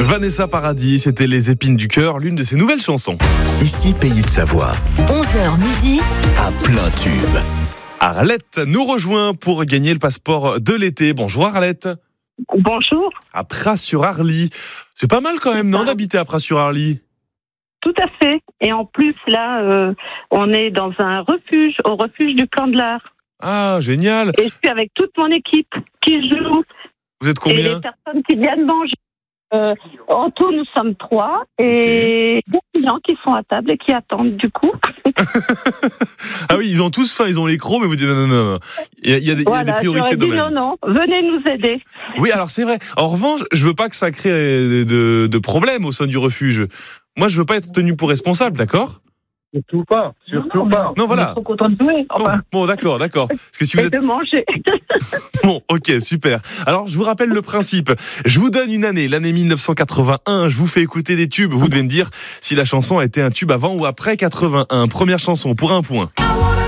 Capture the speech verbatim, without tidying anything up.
Vanessa Paradis, c'était Les épines du cœur, l'une de ses nouvelles chansons. Ici, Pays de Savoie. onze heures midi. À plein tube. Arlette nous rejoint pour gagner le passeport de l'été. Bonjour Arlette. Bonjour. À Pras-sur-Arly. C'est pas mal quand même, non, d'habiter à Pras-sur-Arly? Tout à fait. Et en plus, là, euh, on est dans un refuge, au refuge du Candelard. Ah, génial. Et je suis avec toute mon équipe qui joue. Vous êtes Et combien? les personnes qui viennent manger. Euh, en tout, nous sommes trois. Et des clients qui sont à table et qui attendent, du coup. Ah oui, ils ont tous faim, ils ont les crocs, mais vous dites non, non, non, non. Il y a, il y a des, Voilà, il y a des priorités j'aurais dans dit la vie. non, non, venez nous aider. Oui, alors c'est vrai. En revanche, je veux pas que ça crée de, de, de problèmes au sein du refuge. Moi, je veux pas être tenu pour responsable, d'accord? Surtout pas, surtout pas. Non, voilà. On est trop contents de jouer. Bon, Enfin, bon, d'accord, d'accord. Parce que si vous et êtes de manger. bon, ok, super. Alors, je vous rappelle le principe. Je vous donne une année, l'année mille neuf cent quatre-vingt-un. Je vous fais écouter des tubes. Vous devez me dire si la chanson a été un tube avant ou après quatre-vingt-un. Première chanson pour un point. I wanna